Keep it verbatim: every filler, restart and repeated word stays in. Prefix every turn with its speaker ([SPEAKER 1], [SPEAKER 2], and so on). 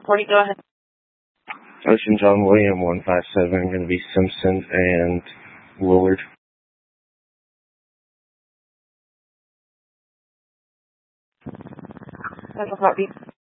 [SPEAKER 1] Courtney, go ahead.
[SPEAKER 2] Ocean John William one five seven, going to be Simpson and Willard.
[SPEAKER 1] Central Heartbeat.